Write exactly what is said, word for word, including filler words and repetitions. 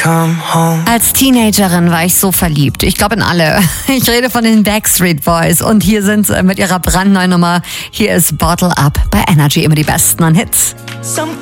come home. Als Teenagerin war ich so verliebt. Ich glaube in alle. Ich rede von den Backstreet Boys. Und hier sind sie mit ihrer brandneuen Nummer. Hier ist Bottle Up bei Energy. Immer die besten an Hits. Sometimes